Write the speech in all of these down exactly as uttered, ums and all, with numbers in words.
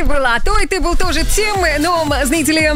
ты была той, ты был тоже тем. Но, знаете ли,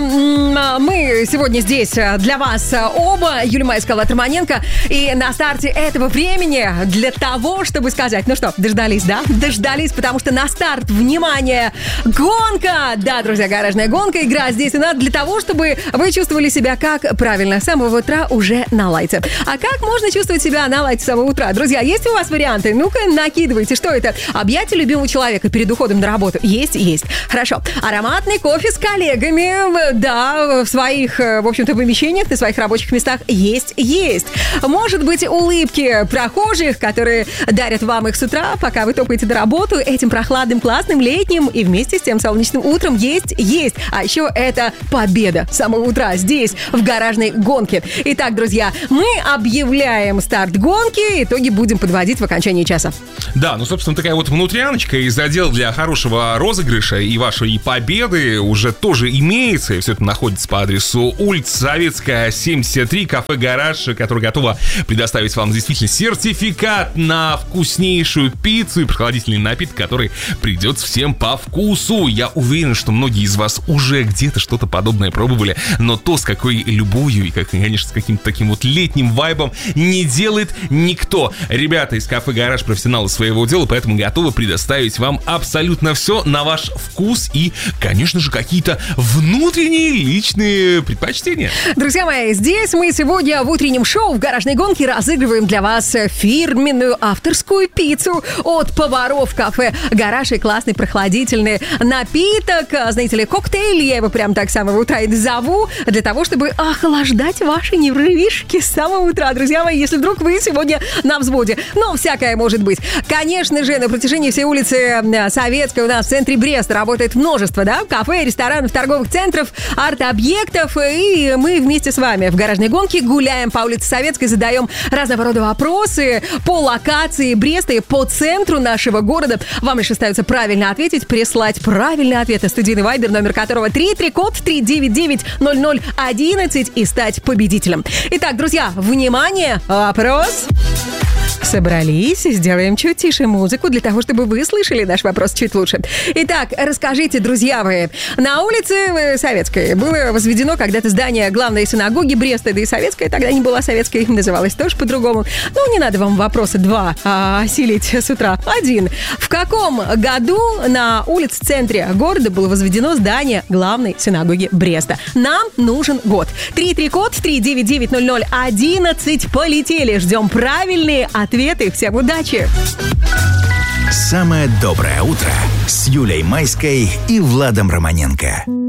мы сегодня здесь для вас оба, Юлия Майская, Влад Романенко. И на старте этого времени для того, чтобы сказать, ну что, дождались, да? Дождались, потому что на старт, внимание, гонка! Да, друзья, гаражная гонка, игра здесь и надо для того, чтобы вы чувствовали себя как правильно, с самого утра уже на лайте. А как можно чувствовать себя на лайте с самого утра? Друзья, есть у вас варианты? Ну-ка, накидывайте. Что это? Объятия любимого человека перед уходом на работу? Есть? Есть. Хорошо. Ароматный кофе с коллегами, да, в своих, в общем-то, помещениях, на своих рабочих местах? Есть? Есть. Может быть, улыбки прохожих, которые дарят вам их с утра, пока вы топаете до работы этим прохладным, классным, летним и вместе с тем солнечным утром? Есть? Есть. А еще это победа с самого утра здесь, в гаражной гонке. Итак, друзья, мы объявляем старт гонки, итоги будем подводить в окончании часа. Да, ну, собственно, такая вот внутряночка и задел для хорошего розыгрыша и вашей победы уже тоже имеется. И все это находится по адресу улица Советская, семьдесят три, кафе «Гараж», который готова предоставить вам действительно сертификат на вкуснейшую пиццу и прохладительный напиток, который придет всем по вкусу. Я уверен, что многие из вас уже где-то что-то подобное пробовали, но то, с какой любовью и, как, конечно, с каким-то таким вот летним вайбом не делает никто. Ребята из кафе «Гараж» профессионалы своего дела, поэтому готовы предоставить вам абсолютно все на ваш вкус и, конечно же, какие-то внутренние личные предпочтения. Друзья мои, здесь мы сегодня в утреннем шоу в гаражной гонке разыгрываем для вас фирменную авторскую пиццу от поваров кафе «Гараж» и классный прохладительный напиток, знаете ли, коктейль, я его прям так с самого утра и назову, для того, чтобы охлаждать ваши нервишки с самого утра, друзья мои, если вдруг вы сегодня на взводе. Но всякое может быть. Конечно же, на протяжении всей улицы Советской у нас в центре Бреста работает множество, да, кафе, ресторанов, торговых центров, арт-объектов, и мы вместе с вами в гаражной гонке гуляем по улице Советской, задаем разного рода вопросы по локации Бреста и по центру нашего города. Вам лишь остается правильно ответить, прислать правильный ответ на студийный вайбер, номер которого три три код три девять девять ноль ноль одиннадцать, и стать победителем. Итак, друзья, внимание, вопрос. Собрались, сделаем чуть тише музыку для того, чтобы вы слышали наш вопрос чуть лучше. Итак, расскажите, друзья вы, на улице Советской было возведено когда-то здание главной синагоги Бреста, да и Советская тогда не была советской, называлась тоже по-другому. Ну, не надо вам вопросы два а, осилить с утра. Один. В каком году на улице в центре города было возведено здание главной синагоги Бреста? Нам нужен год. три три код три девять девять ноль ноль одиннадцать. Полетели. Ждем правильные ответы. Всем удачи! Самое доброе утро с Юлей Майской и Владом Романенко.